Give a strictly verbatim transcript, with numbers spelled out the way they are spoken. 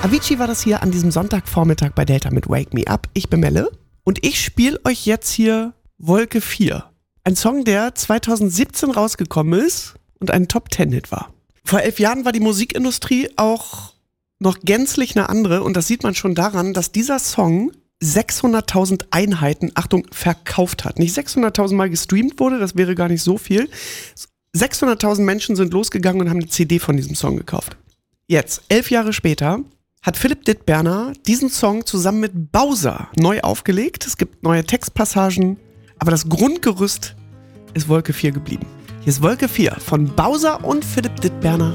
Avicii war das hier an diesem Sonntagvormittag bei Delta mit Wake Me Up. Ich bin Melle und ich spiele euch jetzt hier Wolke vier. Ein Song, der zweitausendsiebzehn rausgekommen ist und ein Top-Ten-Hit war. Vor elf Jahren war die Musikindustrie auch noch gänzlich eine andere und das sieht man schon daran, dass dieser Song sechshunderttausend Einheiten, Achtung, verkauft hat. Nicht sechshunderttausend Mal gestreamt wurde, das wäre gar nicht so viel. sechshunderttausend Menschen sind losgegangen und haben eine C D von diesem Song gekauft. Jetzt, elf Jahre später, hat Philipp Dittberner diesen Song zusammen mit Bowser neu aufgelegt. Es gibt neue Textpassagen, aber das Grundgerüst ist Wolke vier geblieben. Hier ist Wolke vier von Bowser und Philipp Dittberner.